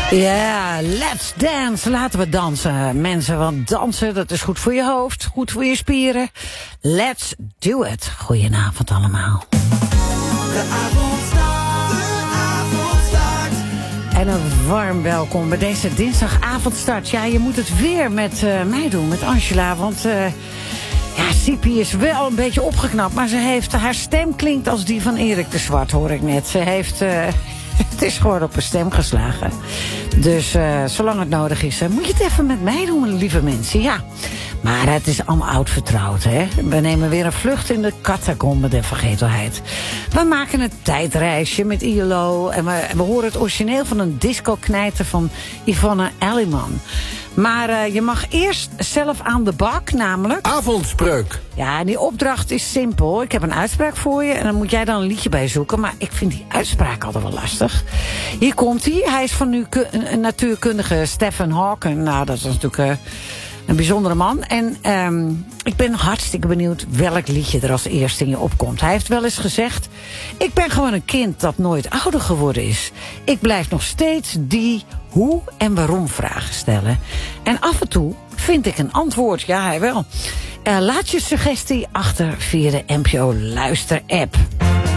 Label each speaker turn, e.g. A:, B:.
A: Ja, let's dance. Laten we dansen, mensen. Want dansen, dat is goed voor je hoofd, goed voor je spieren. Let's do it. Goedenavond allemaal.
B: De avond start.
A: En een warm welkom bij deze dinsdagavondstart. Ja, je moet het weer met mij doen, met Angela. Want ja, Sipi is wel een beetje opgeknapt. Maar haar stem klinkt als die van Erik de Zwart, hoor ik net. Ze heeft... Het is gewoon op een stem geslagen. Dus zolang het nodig is, moet je het even met mij doen, lieve mensen. Ja, maar het is allemaal oud vertrouwd, hè. We nemen weer een vlucht in de catacombe der vergetelheid. We maken een tijdreisje met ILO. En we horen het origineel van een disco-knijter van Yvonne Elliman. Maar je mag eerst zelf aan de bak, namelijk...
C: Avondspreuk.
A: Ja, en die opdracht is simpel. Ik heb een uitspraak voor je en dan moet jij dan een liedje bij zoeken. Maar ik vind die uitspraak altijd wel lastig. Hier komt hij. Hij is van een natuurkundige Stephen Hawking. Nou, dat is natuurlijk een bijzondere man. En ik ben hartstikke benieuwd welk liedje er als eerste in je opkomt. Hij heeft wel eens gezegd... Ik ben gewoon een kind dat nooit ouder geworden is. Ik blijf nog steeds die hoe en waarom vragen stellen. En af en toe vind ik een antwoord. Ja, hij wel. Laat je suggestie achter via de NPO Luister-app.